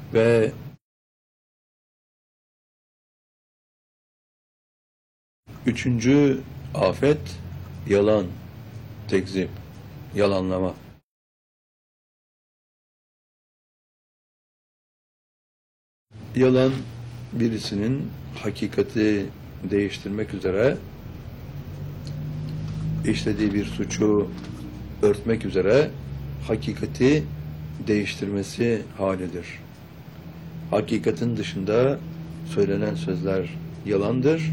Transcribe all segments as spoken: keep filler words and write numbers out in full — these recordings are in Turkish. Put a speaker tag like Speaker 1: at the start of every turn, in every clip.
Speaker 1: Ve üçüncü afet yalan, tekzip, yalanlama. Yalan, birisinin hakikati değiştirmek üzere işlediği bir suçu örtmek üzere hakikati değiştirmesi halidir. Hakikatin dışında söylenen sözler yalandır.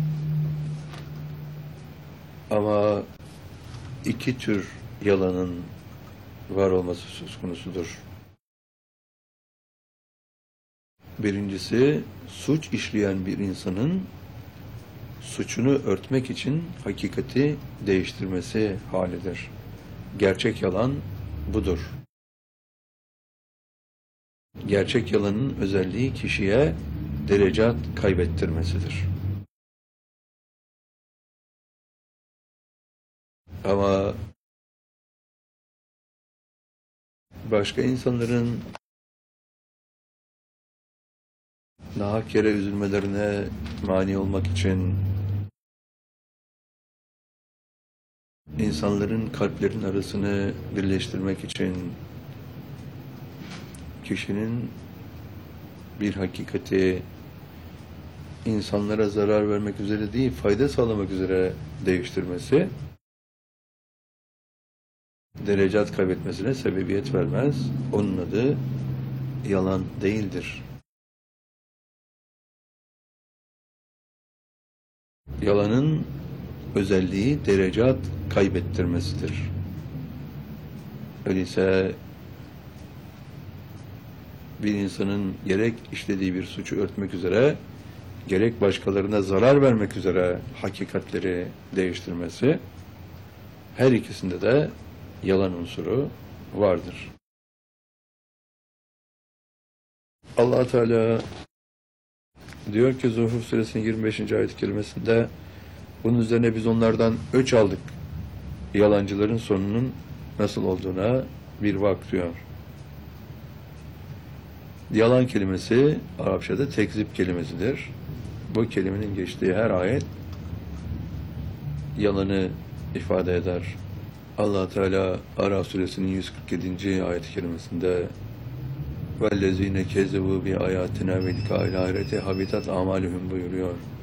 Speaker 1: Ama iki tür yalanın var olması söz konusudur. Birincisi, suç işleyen bir insanın suçunu örtmek için hakikati değiştirmesi halidir. Gerçek yalan budur. Gerçek yalanın özelliği kişiye derecat kaybettirmesidir. Ama başka insanların nahak yere üzülmelerine mani olmak için, insanların kalplerin arasını birleştirmek için, kişinin bir hakikati insanlara zarar vermek üzere değil, fayda sağlamak üzere değiştirmesi, derecat kaybetmesine sebebiyet vermez. Onun adı yalan değildir. Yalanın özelliği derecat kaybettirmesidir. Öyleyse bir insanın gerek işlediği bir suçu örtmek üzere, gerek başkalarına zarar vermek üzere hakikatleri değiştirmesi, her ikisinde de yalan unsuru vardır. Allah Teala diyor ki Zuhruf Suresinin yirmi beşinci ayet-i kerimesinde, bunun üzerine biz onlardan öç aldık. Yalancıların sonunun nasıl olduğuna bir bak diyor. Yalan kelimesi Arapçada tekzip kelimesidir. Bu kelimenin geçtiği her ayet yalanı ifade eder. Allah Teala Araf Suresinin yüz kırk yedinci ayet-i kerimesinde وَالَّذ۪ينَ كَذَّبُوا بِآيَاتِنَا وَلِقَاءِ الْآخِرَةِ حَبِطَتْ أَعْمَالُهُمْ buyuruyor.